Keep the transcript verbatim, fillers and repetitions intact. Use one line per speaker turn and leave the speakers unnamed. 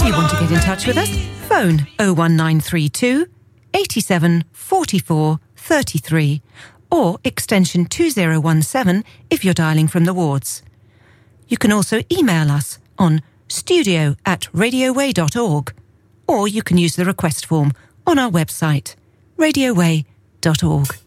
If you want to get in touch with us, phone oh one nine three two, eighty-seven, forty-four, thirty-three or extension two zero one seven if you're dialling from the wards. You can also email us on studio at radioway dot org, or you can use the request form on our website, radioway dot org.